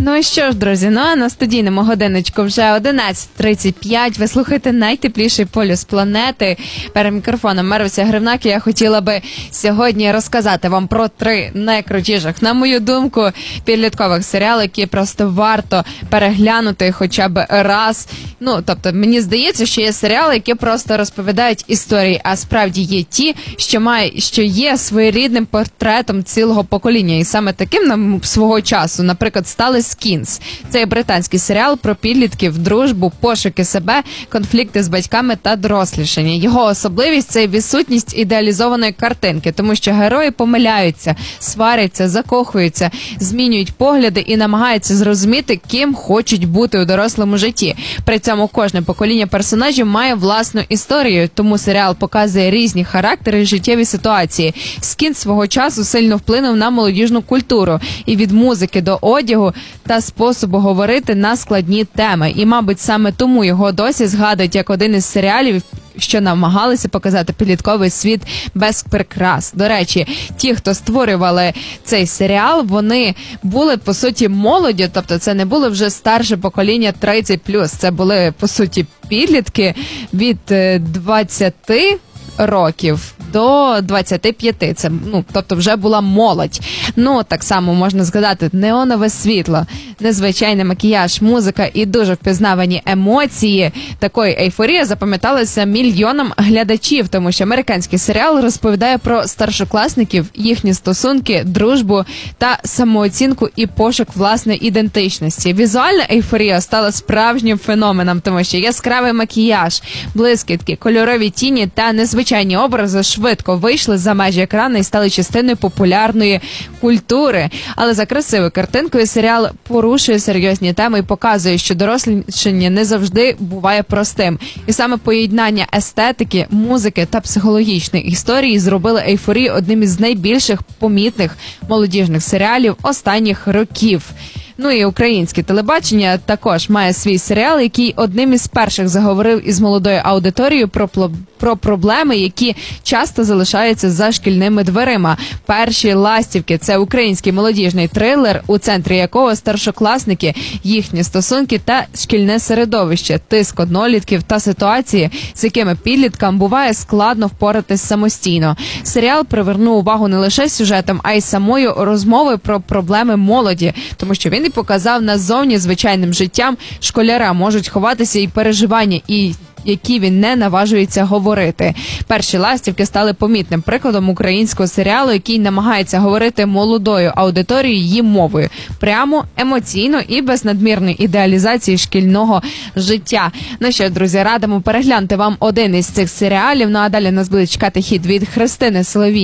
Ну і що ж, друзі, на студійному годиночку вже 11:35. Ви слухаєте найтепліший полюс планети. Перед мікрофоном Маруся Гривнак. Я хотіла би сьогодні розказати вам про 3 найкрутіших, на мою думку, підліткових серіали, які просто варто переглянути хоча б раз. Тобто, мені здається, що є серіали, які просто розповідають історії, а справді є ті, що є своєрідним портретом цілого покоління. І саме таким свого часу, наприклад, стали «Скінс». Це британський серіал про підлітків, дружбу, пошуки себе, конфлікти з батьками та дорослішання. Його особливість – це відсутність ідеалізованої картинки, тому що герої помиляються, сваряться, закохуються, змінюють погляди і намагаються зрозуміти, ким хочуть бути у дорослому житті. При цьому кожне покоління персонажів має власну історію, тому серіал показує різні характери і життєві ситуації. «Скінс» свого часу сильно вплинув на молодіжну культуру і від музики до одягу та способу говорити на складні теми. І, мабуть, саме тому його досі згадують як один із серіалів, що намагалися показати підлітковий світ без прикрас. До речі, ті, хто створювали цей серіал, вони були, по суті, молоді, тобто це не було вже старше покоління 30+. Це були, по суті, підлітки від 20 років до 25. Це, тобто вже була молодь. Так само можна згадати неонове світло, незвичайний макіяж, музика і дуже впізнавані емоції. Такої ейфорії запам'яталися мільйонам глядачів, тому що американський серіал розповідає про старшокласників, їхні стосунки, дружбу та самооцінку і пошук власної ідентичності. Візуальна ейфорія стала справжнім феноменом, тому що яскравий макіяж, блискітки, кольорові тіні та незвичайні образи швидко вийшли за межі екрану і стали частиною популярної культури. Але за красивою картинкою серіал порушує серйозні теми і показує, що дорослішання не завжди буває простим. І саме поєднання естетики, музики та психологічної історії зробили «Ейфорію» одним із найбільших помітних молодіжних серіалів останніх років. І українське телебачення також має свій серіал, який одним із перших заговорив із молодою аудиторією про проблеми, які часто залишаються за шкільними дверима. «Перші ластівки» – це український молодіжний трилер, у центрі якого старшокласники, їхні стосунки та шкільне середовище, тиск однолітків та ситуації, з якими підліткам буває складно впоратись самостійно. Серіал привернув увагу не лише сюжетом, а й самою розмовою про проблеми молоді, тому що він і показав назовні звичайним життям школяра можуть ховатися і переживання, які він не наважується говорити. «Перші ластівки» стали помітним прикладом українського серіалу, який намагається говорити молодою аудиторією її мовою. Прямо, емоційно і без надмірної ідеалізації шкільного життя. Що, друзі, радимо переглянути вам один із цих серіалів. А далі нас буде чекати хід від Христини Соловій.